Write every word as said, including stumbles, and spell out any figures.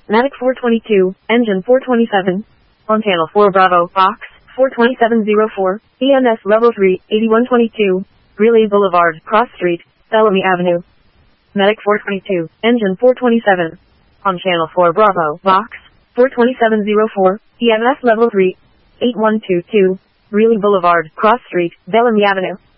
Medic four twenty-two, engine four twenty-seven. On channel four Bravo, box, four twenty-seven oh four, E M S level three, eighty-one twenty-two, Greeley Boulevard, Cross Street, Bellamy Avenue. Medic four twenty-two, engine four twenty-seven. On channel four Bravo, box, four twenty-seven oh four, E M S level three, eighty-one twenty-two, Greeley Boulevard, Cross Street, Bellamy Avenue.